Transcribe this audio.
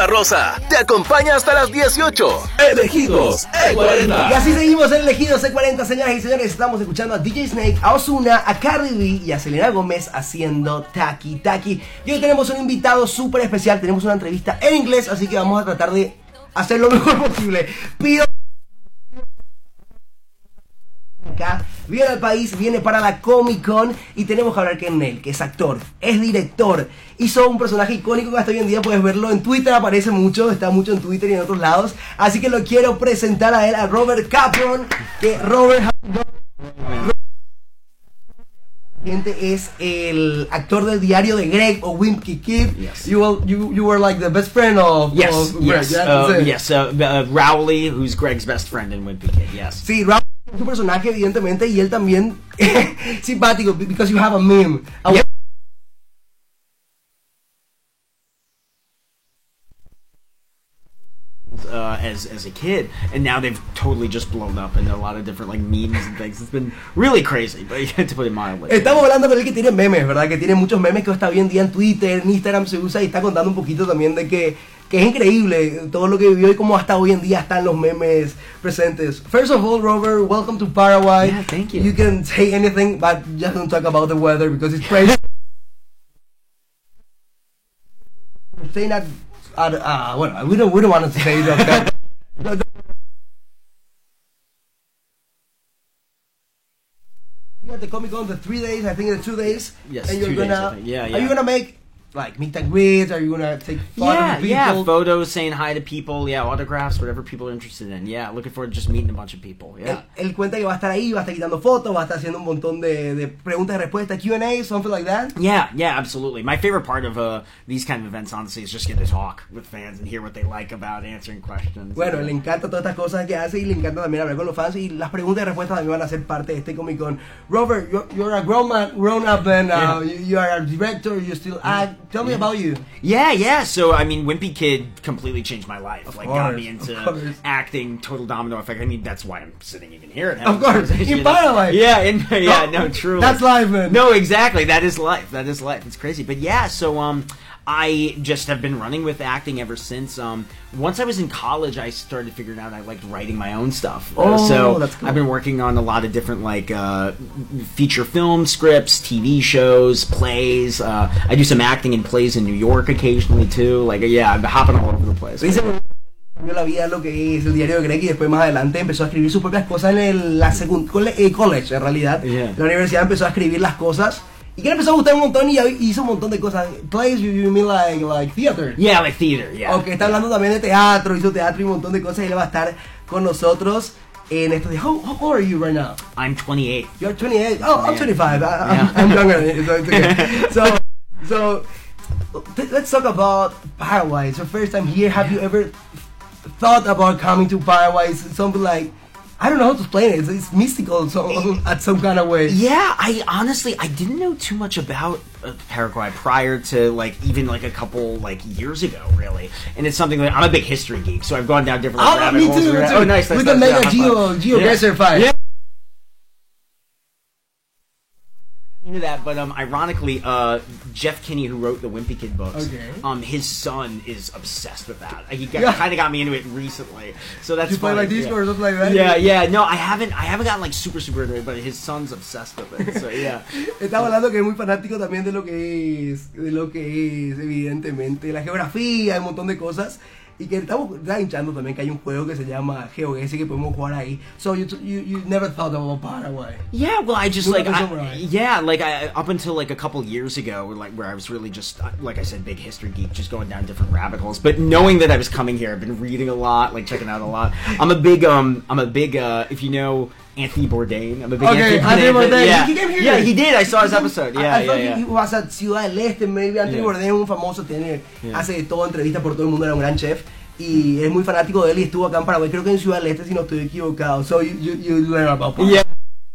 la Rosa te acompaña hasta las 18. Elegidos E40. Y así seguimos en Elegidos E40, señoras y señores. Estamos escuchando a DJ Snake, a Ozuna, a Cardi B y a Selena Gómez haciendo Taki Taki. Y hoy tenemos un invitado súper especial. Tenemos una entrevista en inglés, así que vamos a tratar de hacer lo mejor posible. Pido acá, viene al país, viene para la Comic Con y tenemos que hablar con él, que es actor, es director, hizo un personaje icónico que hasta hoy en día puedes verlo en Twitter, aparece mucho, está mucho en Twitter y en otros lados, así que lo quiero presentar a él, a Robert Capron, que Robert es el actor del diario de Greg o Wimpy Kid. Yes. You were like the best friend of Yes, Greg. yes, Rowley, who's Greg's best friend in Wimpy Kid, yes. Sí, Rowley es tu personaje evidentemente y él también simpático because you have a meme. Yep. As a kid, and now they've totally just blown up into a lot of different like memes and things. It's been really crazy, but to put it mildly. Estamos hablando con él que tiene memes, ¿verdad? Que tiene muchos memes que está hoy en día en Twitter, en Instagram se usa y está contando un poquito también de que es increíble todo lo que vivió y cómo hasta hoy en día están los memes presentes. First of all, Robert, welcome to Paraguay. Yeah, thank you. You can say anything, but just don't talk about the weather because it's crazy. Staying at well, we don't want to say that. You're at the Comic Con the 3 days, I think the 2 days. Yes, and you're 2 days, gonna, I think. Yeah. Are you gonna make like meet and greets? Are you gonna take photos of people? Yeah, photos, saying hi to people, autographs, whatever people are interested in. Yeah, looking forward to just meeting a bunch of people. Yeah. Él cuenta que va a estar ahí, va a estar quitando fotos, va a estar haciendo un montón de preguntas y respuestas, Q&A, something like that. Yeah, absolutely. My favorite part of these kind of events, honestly, is just get to talk with fans and hear what they like about answering questions. Bueno, le encanta todas estas cosas que hace y le encanta también hablar con los fans y las preguntas y respuestas también van a ser parte de este Comic Con. Robert, you're a grown up and you are a director, you still act. Tell me about you. Yeah. So, I mean, Wimpy Kid completely changed my life. Of like, course, got me into acting, total domino effect. I mean, that's why I'm sitting even here. Of course, in Paraguay. Yeah, truly. That's life, man. No, exactly. That is life. It's crazy. But yeah, so, I just have been running with acting ever since. Once I was in college, I started figuring out I liked writing my own stuff. So that's cool. I've been working on a lot of different like feature film scripts, TV shows, plays. I do some acting in plays in New York occasionally too. Like I'm hopping all over the place. Cambió la vida lo que es el diario de Greg y después más adelante empezó a escribir sus propias cosas en college en realidad. Yeah. La universidad empezó a escribir las cosas. Y que le empezó a gustar un montón y hizo un montón de cosas. Plays, you mean like theater? Yeah, like theater, yeah. Ok, está hablando también de teatro, hizo teatro y un montón de cosas y él va a estar con nosotros en esto de... How old are you right now? I'm 28. You're 28? Oh, I'm Yeah. 25. I'm younger than you, so it's okay. So let's talk about Paraguay. It's your first time here. Have you ever thought about coming to Paraguay? It's something like... I don't know how to explain it. It's mystical at some kind of way. Yeah, I didn't know too much about Paraguay prior to even a couple years ago, really. And it's something that I'm a big history geek, so I've gone down different rabbit me holes. too. Oh, nice. With the Mega GeoGuessr fight. Yeah. Into that, but ironically, Jeff Kinney, who wrote the Wimpy Kid books, his son is obsessed with that. He kind of got me into it recently, so that's. You play like Discord or something like that? Yeah. No, I haven't gotten super into it, but his son's obsessed with it. So yeah. Estaba hablando que es muy fanático también de lo que es evidentemente la geografía, un montón de cosas. Y que estamos hinchando también que hay un juego que se llama GeoGuessr que podemos jugar ahí. So you never thought about Paraguay? Yeah, well, I just up until a couple years ago, where I was really just like I said, big history geek, just going down different rabbit holes. But knowing that I was coming here, I've been reading a lot, checking out a lot. I'm a big if you know Anthony Bourdain. I'm a big Anthony Bourdain. Yeah. He came here. Yeah, he did. I saw his episode. I thought he was at Ciudad del Este, maybe. Anthony Bourdain es un famoso, hace de todo, entrevista por todo el mundo, era un gran chef. Y es muy fanático de él y estuvo acá en Paraguay, creo que en Ciudad del Este, si no estoy equivocado. So you learn about Paraguay. Yeah.